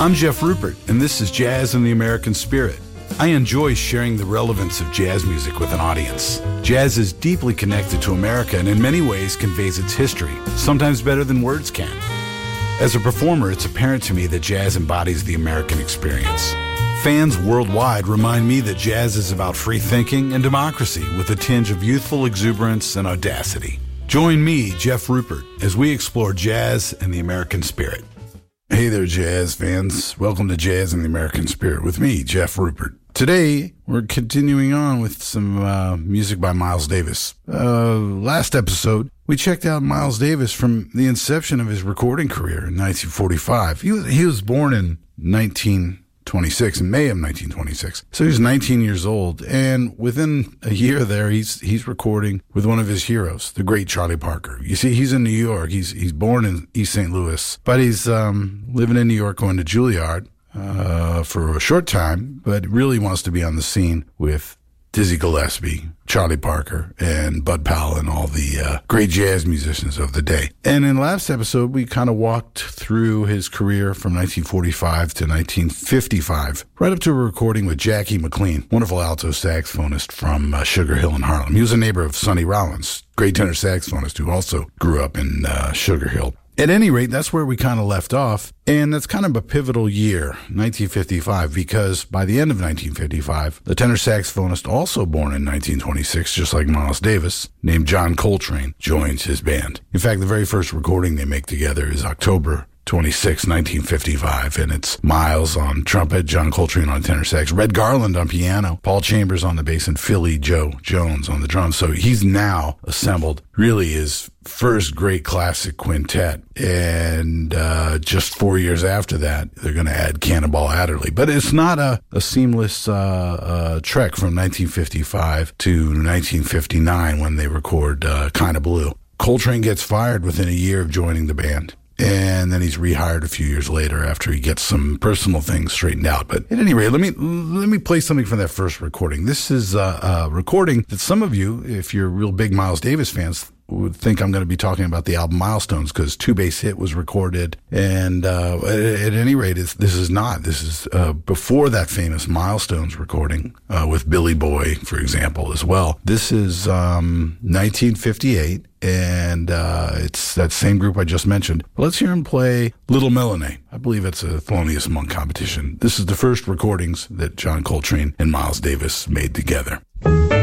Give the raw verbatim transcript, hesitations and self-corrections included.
I'm Jeff Rupert, and this is Jazz in the American Spirit. I enjoy sharing the relevance of jazz music with an audience. Jazz is deeply connected to America and in many ways conveys its history, sometimes better than words can. As a performer, it's apparent to me that jazz embodies the American experience. Fans worldwide remind me that jazz is about free thinking and democracy with a tinge of youthful exuberance and audacity. Join me, Jeff Rupert, as we explore jazz and the American spirit. Hey there, jazz fans. Welcome to Jazz and the American Spirit with me, Jeff Rupert. Today, we're continuing on with some uh, music by Miles Davis. Uh, last episode, we checked out Miles Davis from the inception of his recording career in nineteen forty-five. He was, he was born in nineteen twenty-six, in May of nineteen twenty-six. So he was nineteen years old, and within a year there, he's he's recording with one of his heroes, the great Charlie Parker. You see, he's in New York. He's he's born in East Saint Louis, but he's um, living in New York, going to Juilliard uh, for a short time, but really wants to be on the scene with Dizzy Gillespie, Charlie Parker, and Bud Powell, and all the uh, great jazz musicians of the day. And in last episode, we kind of walked through his career from nineteen forty-five to nineteen fifty-five, right up to a recording with Jackie McLean, wonderful alto saxophonist from uh, Sugar Hill in Harlem. He was a neighbor of Sonny Rollins, great tenor saxophonist who also grew up in uh, Sugar Hill. At any rate, that's where we kind of left off, and that's kind of a pivotal year, nineteen fifty-five, because by the end of nineteen fifty-five, the tenor saxophonist, also born in nineteen twenty-six, just like Miles Davis, named John Coltrane, joins his band. In fact, the very first recording they make together is October twenty-sixth, nineteen fifty-five, and it's Miles on trumpet, John Coltrane on tenor sax, Red Garland on piano, Paul Chambers on the bass, and Philly Joe Jones on the drums. So he's now assembled really his first great classic quintet, and uh, just four years after that, they're going to add Cannonball Adderley. But it's not a, a seamless uh, uh, trek from nineteen fifty-five to nineteen fifty-nine when they record uh, Kinda Blue. Coltrane gets fired within a year of joining the band, and then he's rehired a few years later after he gets some personal things straightened out. But at any rate, let me let me play something from that first recording. This is a, a recording that some of you, if you're real big Miles Davis fans, would think I'm going to be talking about the album Milestones, because Two Bass Hit was recorded. And uh, at, at any rate, it's, this is not. This is uh, before that famous Milestones recording uh, with Billy Boy, for example, as well. This is um, nineteen fifty-eight. And uh, it's that same group I just mentioned. But let's hear him play Little Melanie. I believe it's a Thelonious Monk competition. This is the first recordings that John Coltrane and Miles Davis made together.